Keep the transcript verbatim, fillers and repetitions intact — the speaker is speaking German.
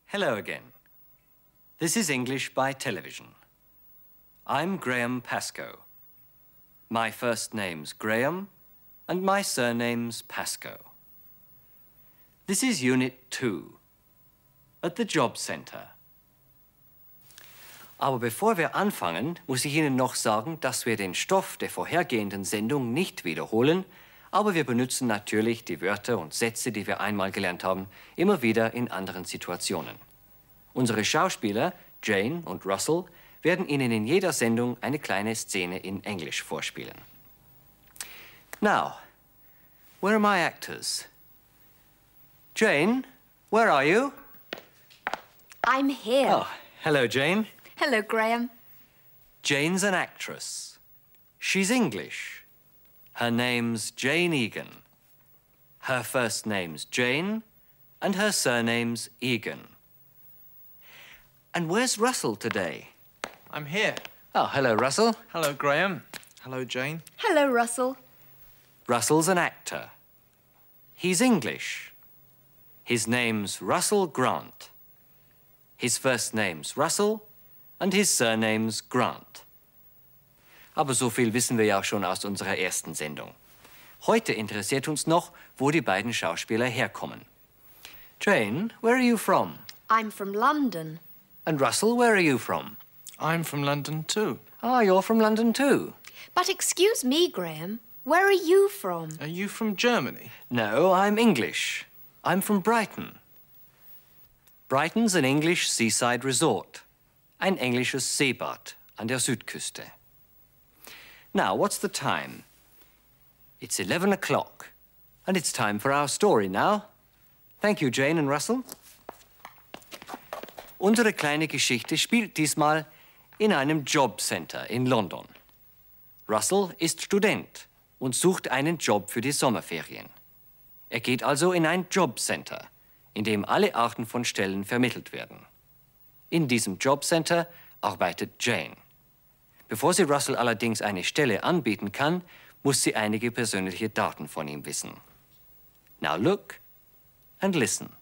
Hello again. This is English by television. I'm Graham Pascoe. My first name's Graham, and my surname's Pascoe. This is Unit two, at the Job Center. Aber bevor wir anfangen, muss ich Ihnen noch sagen, dass wir den Stoff der vorhergehenden Sendung nicht wiederholen, aber wir benutzen natürlich die Wörter und Sätze, die wir einmal gelernt haben, immer wieder in anderen Situationen. Unsere Schauspieler, Jane und Russell, werden Ihnen in jeder Sendung eine kleine Szene in Englisch vorspielen. Now, where are my actors? Jane, where are you? I'm here. Oh, hello, Jane. Hello, Graham. Jane's an actress. She's English. Her name's Jane Egan. Her first name's Jane, and her surname's Egan. And where's Russell today? I'm here. Oh, hello, Russell. Hello, Graham. Hello, Jane. Hello, Russell. Russell's an actor. He's English. His name's Russell Grant. His first name's Russell, and his surname's Grant. Aber so viel wissen wir ja auch schon aus unserer ersten Sendung. Heute interessiert uns noch, wo die beiden Schauspieler herkommen. Jane, where are you from? I'm from London. And Russell, where are you from? I'm from London too. Ah, you're from London too. But excuse me, Graham, where are you from? Are you from Germany? No, I'm English. I'm from Brighton. Brighton's an English seaside resort. Ein englisches Seebad an der Südküste. Now, what's the time? It's eleven o'clock, and it's time for our story now. Thank you, Jane and Russell. Unsere kleine Geschichte spielt diesmal in einem Jobcenter in London. Russell ist Student und sucht einen Job für die Sommerferien. Er geht also in ein Jobcenter, in dem alle Arten von Stellen vermittelt werden. In diesem Jobcenter arbeitet Jane. Bevor sie Russell allerdings eine Stelle anbieten kann, muss sie einige persönliche Daten von ihm wissen. Now look and listen.